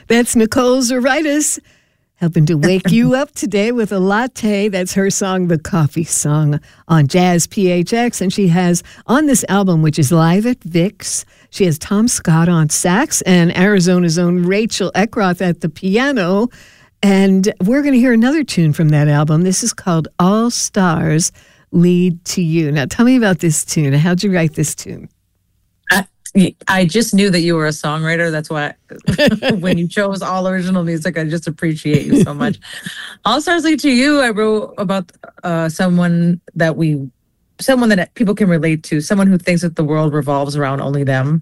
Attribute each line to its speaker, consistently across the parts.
Speaker 1: That's Nicole Zaritis helping to wake you up today with a latte. That's her song, The Coffee Song, on Jazz PHX. And she has on this album, which is live at Vic's, she has Tom Scott on sax and Arizona's own Rachel Eckroth at the piano. And we're going to hear another tune from that album. This is called All Stars Lead to You. Now, tell me about this tune. How'd you write this tune?
Speaker 2: I just knew that you were a songwriter. That's why when you chose all original music, I just appreciate you so much. All Stars Lead to You, I wrote about someone that people can relate to, someone who thinks that the world revolves around only them.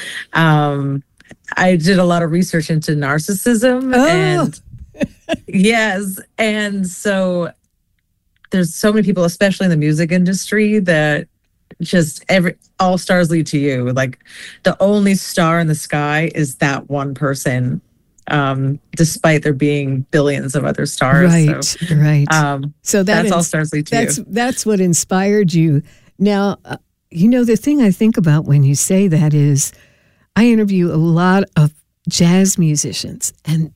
Speaker 2: I did a lot of research into narcissism and yes. And so there's so many people, especially in the music industry, that just all stars lead to you. Like the only star in the sky is that one person, despite there being billions of other stars.
Speaker 1: Right. So that's
Speaker 2: all stars lead to you.
Speaker 1: That's what inspired you. Now, the thing I think about when you say that is I interview a lot of jazz musicians, and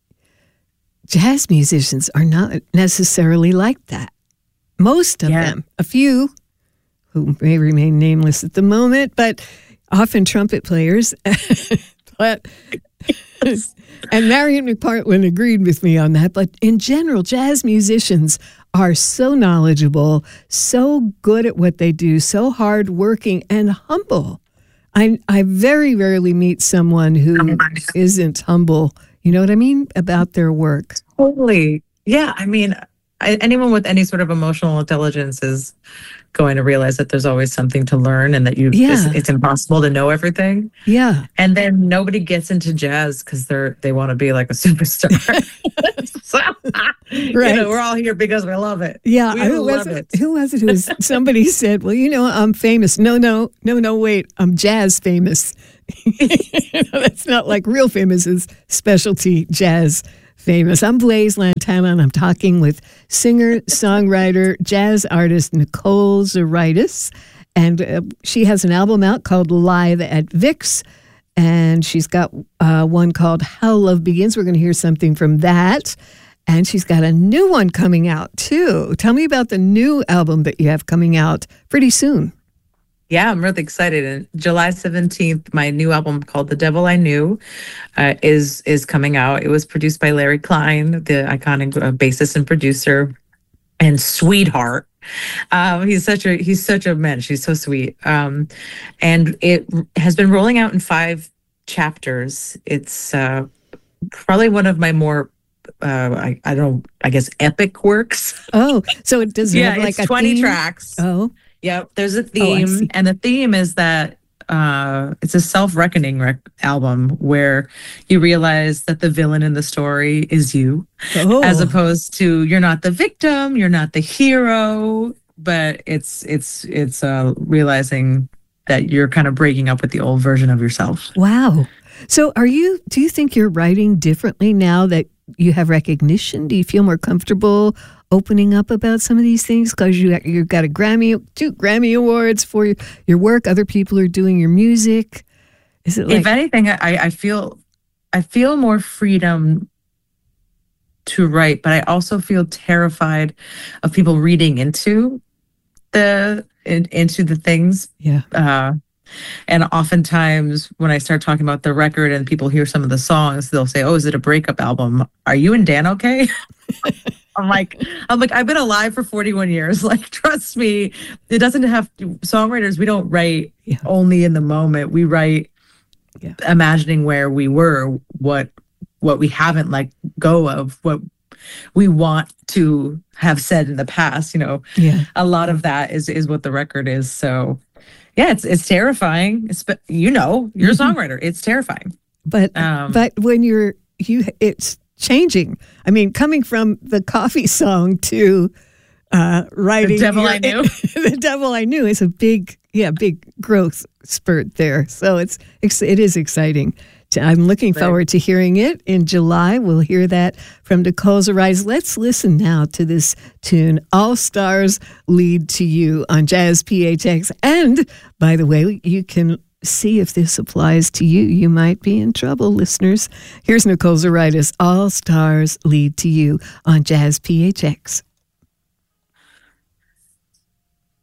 Speaker 1: jazz musicians are not necessarily like that. Most of them, a few who may remain nameless at the moment, but often trumpet players. And Marion McPartland agreed with me on that. But in general, jazz musicians are so knowledgeable, so good at what they do, so hardworking and humble. I very rarely meet someone who isn't humble, you know what I mean, about their work.
Speaker 2: Totally. Yeah, I mean, anyone with any sort of emotional intelligence is going to realize that there's always something to learn and that it's impossible to know everything.
Speaker 1: Yeah.
Speaker 2: And then nobody gets into jazz because they want to be like a superstar. So,
Speaker 1: right.
Speaker 2: We're all here because we love it.
Speaker 1: Yeah.
Speaker 2: Who was
Speaker 1: it? Somebody said, well, I'm famous. No, wait, I'm jazz famous. That's not like real famous is specialty jazz famous. I'm Blaise Lantana, and I'm talking with singer, songwriter, jazz artist Nicole Zaritis. And she has an album out called Live at Vic's, and she's got one called How Love Begins. We're going to hear something from that. And she's got a new one coming out, too. Tell me about the new album that you have coming out pretty soon.
Speaker 2: Yeah, I'm really excited. And July 17th, my new album called The Devil I Knew is coming out. It was produced by Larry Klein, the iconic bassist and producer and sweetheart. He's such a mensch. He's so sweet. And it has been rolling out in 5 chapters. It's probably one of my more I guess epic works.
Speaker 1: Oh, so it does have like
Speaker 2: it's 20 tracks.
Speaker 1: Oh.
Speaker 2: Yep, there's a theme, and the theme is that it's a self-reckoning album where you realize that the villain in the story is you, as opposed to you're not the victim, you're not the hero, but it's realizing that you're kind of breaking up with the old version of yourself.
Speaker 1: Wow. So do you think you're writing differently now that you have recognition? Do you feel more comfortable opening up about some of these things because you've got 2 Grammy Awards for your work? Other people are doing your music. Is it like,
Speaker 2: if anything, I feel more freedom to write, but I also feel terrified of people reading into the things.
Speaker 1: Yeah.
Speaker 2: And oftentimes when I start talking about the record and people hear some of the songs, they'll say, "Oh, is it a breakup album? Are you and Dan okay?" I'm like, I've been alive for 41 years. Like, trust me, it doesn't have to, songwriters, we don't write only in the moment. We write imagining where we were, what we haven't let go of, what we want to have said in the past. A lot of that is what the record is. So yeah, it's terrifying. You're a songwriter. It's terrifying.
Speaker 1: But when it's changing. I mean, coming from the coffee song to writing
Speaker 2: The Devil I Knew.
Speaker 1: The Devil I Knew is a big growth spurt there. So it is exciting. I'm looking forward to hearing it in July. We'll hear that from Nicole Zaritis. Let's listen now to this tune, All Stars Lead to You on Jazz PHX. And by the way, you can see if this applies to you. You might be in trouble, listeners. Here's Nicole Zaritis, All Stars Lead to You on Jazz PHX.